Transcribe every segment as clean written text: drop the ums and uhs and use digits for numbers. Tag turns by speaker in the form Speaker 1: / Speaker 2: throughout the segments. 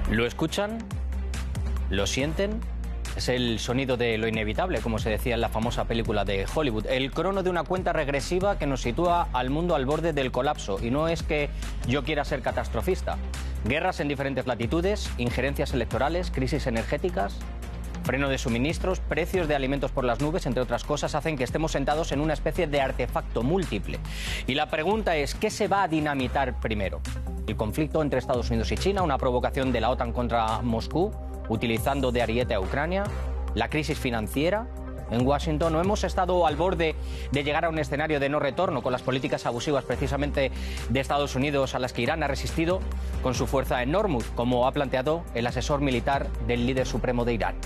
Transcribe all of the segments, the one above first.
Speaker 1: ¿Lo escuchan? ¿Lo sienten? Es el sonido de lo inevitable, como se decía en la famosa película de Hollywood. El crono de una cuenta regresiva que nos sitúa al mundo al borde del colapso. Y no es que yo quiera ser catastrofista. Guerras en diferentes latitudes, injerencias electorales, crisis energéticas, freno de suministros, precios de alimentos por las nubes, entre otras cosas, hacen que estemos sentados en una especie de artefacto múltiple. Y la pregunta es, ¿qué se va a dinamitar primero? ¿El conflicto entre Estados Unidos y China, una provocación de la OTAN contra Moscú, utilizando de ariete a Ucrania? ¿La crisis financiera en Washington? ¿No hemos estado al borde de llegar a un escenario de no retorno con las políticas abusivas precisamente de Estados Unidos a las que Irán ha resistido con su fuerza en Hormuz, como ha planteado el asesor militar del líder supremo de Irán?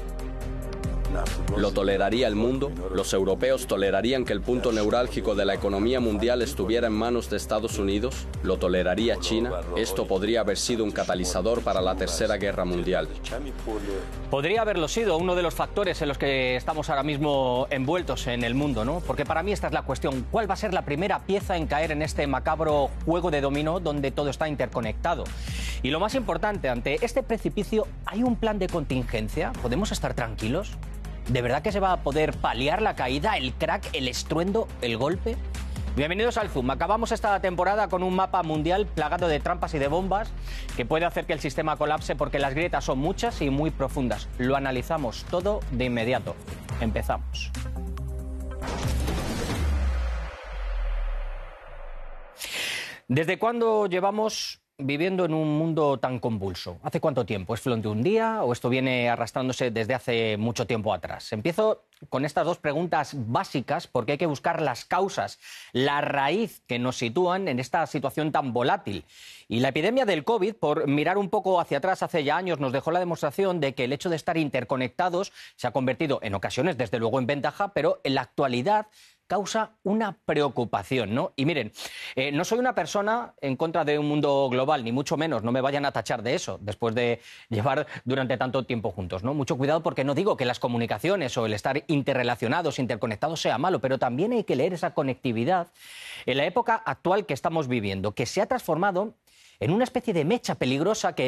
Speaker 2: ¿Lo toleraría el mundo? ¿Los europeos tolerarían que el punto neurálgico de la economía mundial estuviera en manos de Estados Unidos? ¿Lo toleraría China? Esto podría haber sido un catalizador para la Tercera Guerra Mundial.
Speaker 1: Podría haberlo sido uno de los factores en los que estamos ahora mismo envueltos en el mundo, ¿no? Porque para mí esta es la cuestión. ¿Cuál va a ser la primera pieza en caer en este macabro juego de dominó donde todo está interconectado? Y lo más importante, ante este precipicio, ¿hay un plan de contingencia? ¿Podemos estar tranquilos? ¿De verdad que se va a poder paliar la caída, el crack, el estruendo, el golpe? Bienvenidos al Zoom. Acabamos esta temporada con un mapa mundial plagado de trampas y de bombas que puede hacer que el sistema colapse porque las grietas son muchas y muy profundas. Lo analizamos todo de inmediato. Empezamos. ¿Desde cuándo llevamos viviendo en un mundo tan convulso? ¿Hace cuánto tiempo? ¿Es flor de un día o esto viene arrastrándose desde hace mucho tiempo atrás? Empiezo con estas dos preguntas básicas porque hay que buscar las causas, la raíz que nos sitúan en esta situación tan volátil. Y la epidemia del COVID, por mirar un poco hacia atrás hace ya años, nos dejó la demostración de que el hecho de estar interconectados se ha convertido en ocasiones, desde luego, en ventaja, pero en la actualidad causa una preocupación, ¿no? Y miren, no soy una persona en contra de un mundo global, ni mucho menos, no me vayan a tachar de eso, después de llevar durante tanto tiempo juntos, ¿no? Mucho cuidado porque no digo que las comunicaciones o el estar interrelacionados, interconectados sea malo, pero también hay que leer esa conectividad en la época actual que estamos viviendo, que se ha transformado en una especie de mecha peligrosa que